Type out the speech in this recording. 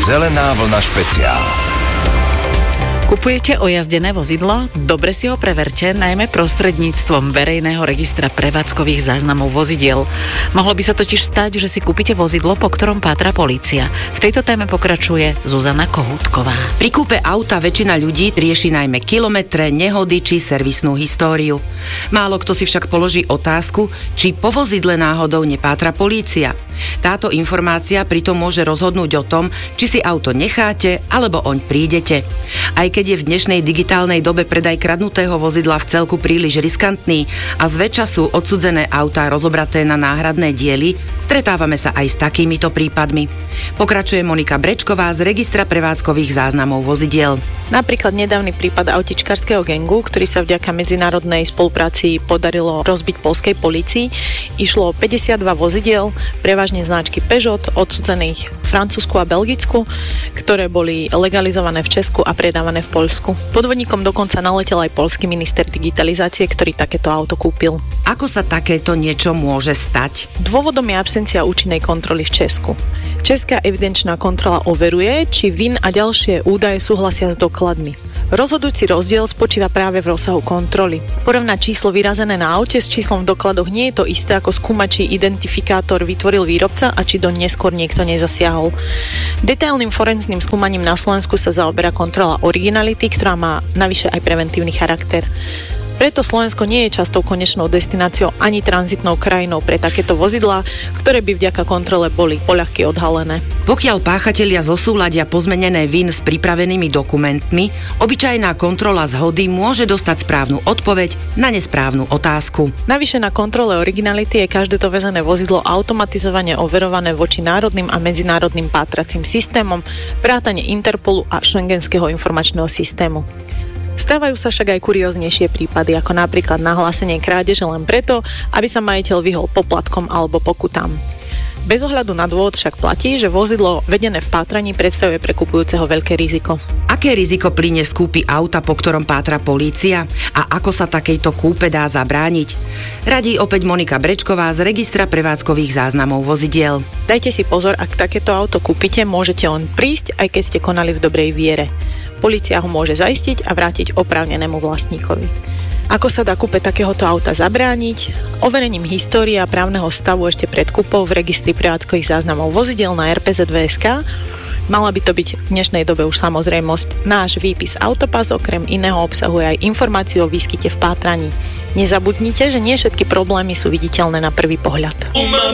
Zelená vlna špeciál. Kupujete ojazdené vozidlo? Dobre si ho preverte, najmä prostredníctvom verejného registra prevádzkových záznamov vozidiel. Mohlo by sa totiž stať, že si kúpite vozidlo, po ktorom pátra polícia. V tejto téme pokračuje Zuzana Kohútková. Pri kúpe auta väčšina ľudí rieši najmä kilometre, nehody či servisnú históriu. Málo kto si však položí otázku, či po vozidle náhodou nepátra polícia. Táto informácia pritom môže rozhodnúť o tom, či si auto necháte alebo oň prídete. Aj keď je v dnešnej digitálnej dobe predaj kradnutého vozidla v celku príliš riskantný a zväčša sú odsudzené autá rozobraté na náhradné diely, stretávame sa aj s takýmito prípadmi. Pokračuje Monika Brečková z registra prevádzkových záznamov vozidiel. Napríklad nedávny prípad autičkárskeho gangu, ktorý sa vďaka medzinárodnej spolupráci podarilo rozbiť poľskej polícii. Išlo o 52 vozidiel, prevažne značky Peugeot, odsudzených v Francúzsku a Belgicku, ktoré boli legalizované v Česku a predávané v Poľsku. Podvodníkom dokonca naletel aj poľský minister digitalizácie, ktorý takéto auto kúpil. Ako sa takéto niečo môže stať? Dôvodom je absencia účinnej kontroly v Česku. Česká evidenčná kontrola overuje, či VIN a ďalšie údaje súhlasia s dokladmi. Rozhodujúci rozdiel spočíva práve v rozsahu kontroly. Porovnať číslo vyrazené na aute s číslom v dokladoch nie je to isté, ako skúmať, či identifikátor vytvoril výrobca a či do neskôr niekto nezasiahol. Detailným forenzným skúmaním na Slovensku sa zaoberá kontrola originality, ktorá má navyše aj preventívny charakter. Preto Slovensko nie je častou konečnou destináciou ani tranzitnou krajinou pre takéto vozidlá, ktoré by vďaka kontrole boli poľahky odhalené. Pokiaľ páchatelia zosúladia pozmenené VIN s pripravenými dokumentmi, obyčajná kontrola zhody môže dostať správnu odpoveď na nesprávnu otázku. Navyše na kontrole originality je každé dovezené vozidlo automatizovane overované voči národným a medzinárodným pátracím systémom, vrátane Interpolu a Schengenského informačného systému. Stávajú sa však aj kurióznejšie prípady, ako napríklad nahlásenie krádeže len preto, aby sa majiteľ vyhol poplatkom alebo pokutám. Bez ohľadu na dôvod však platí, že vozidlo vedené v pátraní predstavuje pre kupujúceho veľké riziko. Aké riziko plynie z kúpy auta, po ktorom pátra polícia? A ako sa takejto kúpe dá zabrániť? Radí opäť Monika Brečková z registra prevádzkových záznamov vozidiel. Dajte si pozor, ak takéto auto kúpite, môžete on prísť, aj keď ste konali v dobrej viere. Polícia ho môže zaistiť a vrátiť oprávnenému vlastníkovi. Ako sa dá kúpe takéhoto auta zabrániť? Overením histórie a právneho stavu ešte pred kúpou v registri prevádzkových záznamov vozidiel na RPZ.sk. Mala by to byť v dnešnej dobe už samozrejmosť. Náš výpis Autopass okrem iného obsahuje aj informáciu o výskyte v pátraní. Nezabudnite, že nie všetky problémy sú viditeľné na prvý pohľad.